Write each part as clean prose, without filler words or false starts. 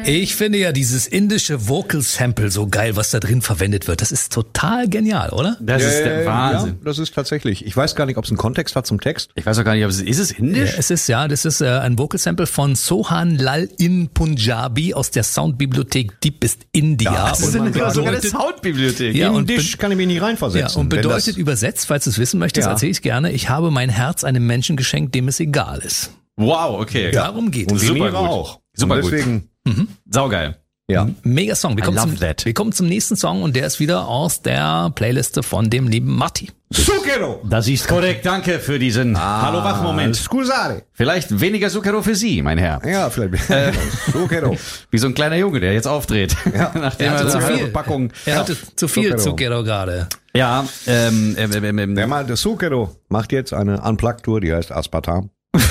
Ich finde ja dieses indische Vocal Sample so geil, was da drin verwendet wird. Das ist total genial, oder? Das ist der Wahnsinn. Ja, das ist tatsächlich. Ich weiß gar nicht, ob es einen Kontext hat zum Text. Ich weiß auch gar nicht, ob es ist indisch? Ja, das ist ein Vocal Sample von Sohan Lal in Punjabi aus der Soundbibliothek Deepest India. Ja, Das ist sogar eine Soundbibliothek. Ja, und Indisch kann ich mich nicht reinversetzen. Ja, und bedeutet übersetzt, falls du es wissen möchtest, Ja. erzähle ich gerne, ich habe mein Herz einem Menschen geschenkt, dem es egal ist. Wow, okay. Darum geht und es. die Super Niere gut. auch. Super und gut. deswegen, Saugeil. ja. Mega Song. Wir kommen zum nächsten Song und der ist wieder aus der Playliste von dem lieben Matti. Zucchero! Das ist korrekt. Danke für diesen Hallo-Wach-Moment. Scusare. Vielleicht weniger Zucchero für Sie, mein Herr. Ja, vielleicht. Zucchero. Wie so ein kleiner Junge, der jetzt aufdreht. Ja. Nachdem Er hatte er zu so viel. Packung. Er hatte zu viel Zucchero. Zucchero gerade. Ja, Der mal, der Zucchero macht jetzt eine Unplugged-Tour, die heißt Aspartam.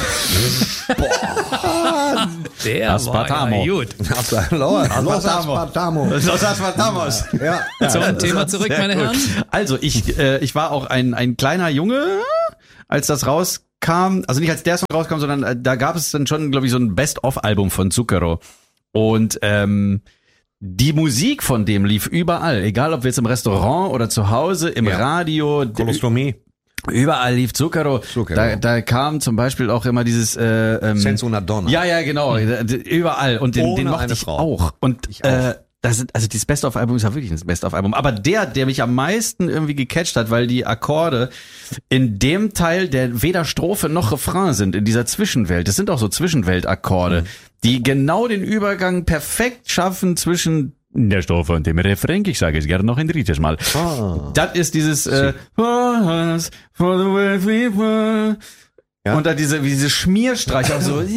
Der Aspartamo. war ja gut. Los Aspartamo. Los Aspartamos. Ja. Zum Thema zurück, meine Herren. Also, ich war auch ein kleiner Junge, als das rauskam. Also nicht als der Song rauskam, sondern da gab es dann schon, glaube ich, so ein Best-of-Album von Zucchero. Und die Musik von dem lief überall. Egal, ob wir jetzt im Restaurant oder zu Hause, im Radio. Kolostomie. Überall lief Zucchero. Zucchero. Da kam zum Beispiel auch immer dieses Senza una donna. Ja, genau. Überall. Und den Ohne mochte eine ich Frau. auch. Und Ich auch. also dieses Best-of-Album ist ja wirklich ein Best-of-Album. Aber der mich am meisten irgendwie gecatcht hat, weil die Akkorde in dem Teil, der weder Strophe noch Refrain sind, in dieser Zwischenwelt, das sind auch so Zwischenweltakkorde, die genau den Übergang perfekt schaffen zwischen der Strophe und dem Refrain. Ich sage es gerne noch ein drittes Mal. Das ist dieses for us, for the world we were. Ja. Und dann diese Schmierstreiche auch so.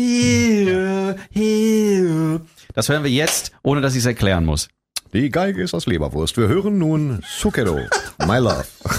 Das hören wir jetzt, ohne dass ich es erklären muss. Die Geige ist aus Leberwurst. Wir hören nun Zucchero. My Love.